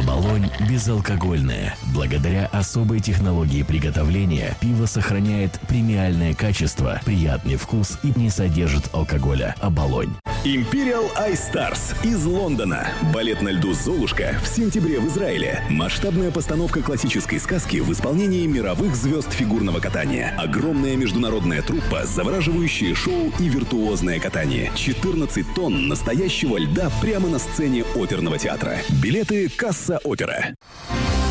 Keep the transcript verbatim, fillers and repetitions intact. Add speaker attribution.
Speaker 1: Оболонь безалкогольное. Благодаря особой технологии приготовления пиво сохраняет премиальное качество, приятный вкус и не содержит алкоголя. Оболонь.
Speaker 2: Imperial Ice Stars из Лондона. Балет на льду «Золушка» в сентябре в Израиле. Масштабная постановка классической сказки в исполнении мировых звезд фигурного катания. Огромная международная труппа, завораживающее шоу и виртуозное катание. четырнадцать тонн настоящего льда прямо на сцене оперного театра. Билеты «Касса Опера».